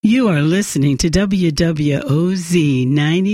You are listening to WWOZ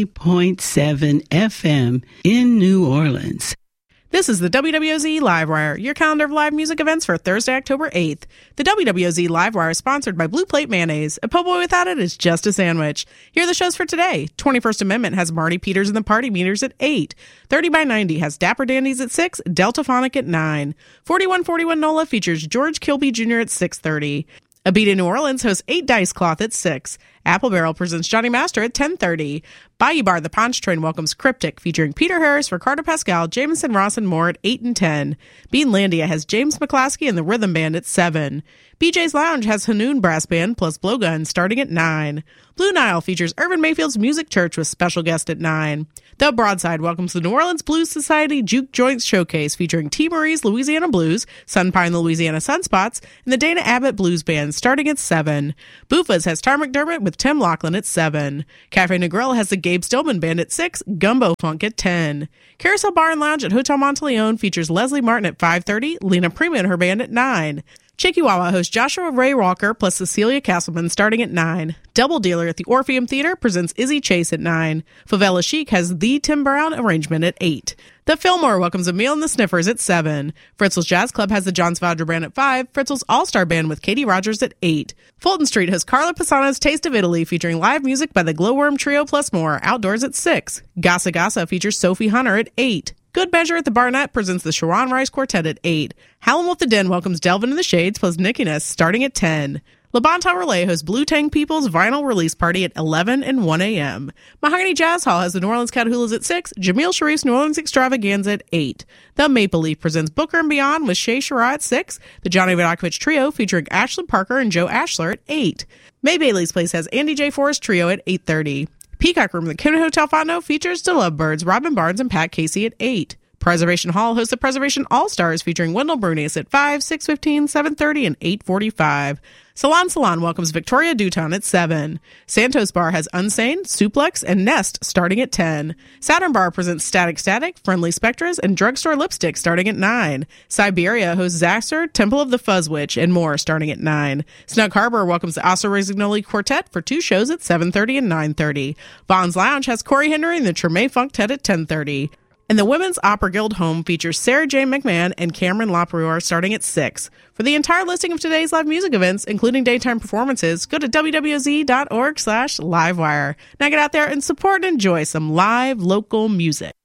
90.7 FM in New Orleans. This is the WWOZ Livewire, your calendar of live music events for Thursday, October 8th. The WWOZ Livewire is sponsored by Blue Plate Mayonnaise. A po' boy without it is just a sandwich. Here are the shows for today. 21st Amendment has Marty Peters and the Party Meters at 8. 30 by 90 has Dapper Dandies at 6, Deltaphonic at 9. 4141 NOLA features George Kilby Jr. at 6:30. A Beat in New Orleans hosts 8 Dice Cloth at 6. Apple Barrel presents Johnny Master at 10:30. Bayou Bar, the Ponch Train welcomes Cryptic, featuring Peter Harris, Ricardo Pascal, Jameson Ross, and more at 8 and 10. Beanlandia has James McClaskey and the Rhythm Band at 7. BJ's Lounge has Hanoun Brass Band plus Blowgun starting at 9. Blue Nile features Irvin Mayfield's Music Church with special guest at 9. The Broadside welcomes the New Orleans Blues Society Juke Joints Showcase featuring T. Marie's Louisiana Blues, Sunpine the Louisiana Sunspots, and the Dana Abbott Blues Band starting at 7. Buffa's has Tar McDermott with Tim Laughlin at 7. Cafe Negril has the Gabe Stillman Band at 6, Gumbo Funk at 10. Carousel Bar and Lounge at Hotel Monteleone features Leslie Martin at 5:30, Lena Prima and her band at 9. Chikiwawa hosts Joshua Ray Walker plus Cecilia Castleman starting at 9. Double Dealer at the Orpheum Theater presents Izzy Chase at 9. Favela Chic has The Tim Brown Arrangement at 8. The Fillmore welcomes Emile and the Sniffers at 7. Fritzl's Jazz Club has the John Svadra Band at 5. Fritzl's All-Star Band with Katie Rogers at 8. Fulton Street has Carla Pisano's Taste of Italy featuring live music by the Glowworm Trio plus more, outdoors at 6. Gasa Gasa features Sophie Hunter at 8. Good Measure at the Barnett presents the Sharon Rice Quartet at 8. Howlin' Wolf the Den welcomes Delvin in the Shades plus Nickiness starting at 10. Le Bon Temps Relay hosts Blue Tang People's vinyl release party at 11 and 1 a.m. Mahogany Jazz Hall has the New Orleans Catahoula's at 6, Jamil Sharif's New Orleans Extravaganza at 8. The Maple Leaf presents Booker and Beyond with Shay Shara at 6, the Johnny Vodakovich Trio featuring Ashley Parker and Joe Ashler at 8. May Bailey's Place has Andy J. Forrest Trio at 8:30. Peacock Room at the Kim Hotel Fondo features The Lovebirds, Robin Barnes, and Pat Casey at 8. Preservation Hall hosts the Preservation All-Stars featuring Wendell Brunius at 5, 6:15, 7:30, and 8:45. Salon welcomes Victoria Duton at 7. Santos Bar has Unsane, Suplex, and Nest starting at 10. Saturn Bar presents Static Static, Friendly Spectras, and Drugstore Lipstick starting at 9. Siberia hosts Zaxxer, Temple of the Fuzz Witch, and more starting at 9. Snug Harbor welcomes the Asa Resignoli Quartet for 2 shows at 7:30 and 9:30. Vaughn's Lounge has Corey Henry and the Treme Funktet at 10:30. And the Women's Opera Guild Home features Sarah J. McMahon and Cameron Laprior starting at 6. For the entire listing of today's live music events, including daytime performances, go to wwz.org/livewire. Now get out there and support and enjoy some live local music.